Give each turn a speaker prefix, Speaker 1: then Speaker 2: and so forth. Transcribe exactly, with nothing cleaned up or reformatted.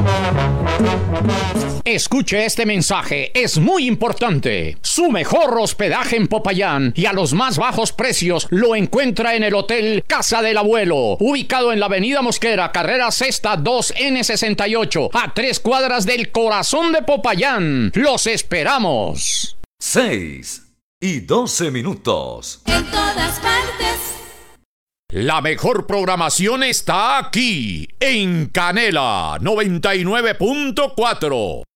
Speaker 1: Escuche este mensaje, es muy importante. Su mejor hospedaje en Popayán y a los más bajos precios lo encuentra en el Hotel Casa del Abuelo, ubicado en la Avenida Mosquera, carrera sexta dos ene sesenta y ocho, a tres cuadras del corazón de Popayán. ¡Los esperamos!
Speaker 2: Seis y doce minutos.
Speaker 3: En todas partes.
Speaker 1: La mejor programación está aquí, en Canela noventa y nueve punto cuatro.